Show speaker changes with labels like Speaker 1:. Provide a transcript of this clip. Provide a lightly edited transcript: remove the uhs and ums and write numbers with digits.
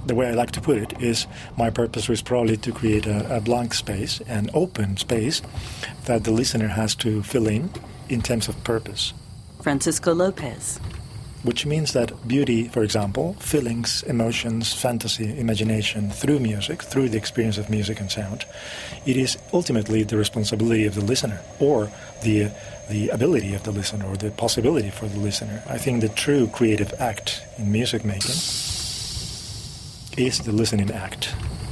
Speaker 1: the way I like to put it is my purpose was probably to create a blank space, an open space that the listener has to fill in terms of purpose.
Speaker 2: Francisco Lopez.
Speaker 1: Which means that beauty, for example, feelings, emotions, fantasy, imagination, through music, through the experience of music and sound, it is ultimately the responsibility of the listener, or the ability of the listener, or the possibility for the listener. I think the true creative act in music making is the listening act.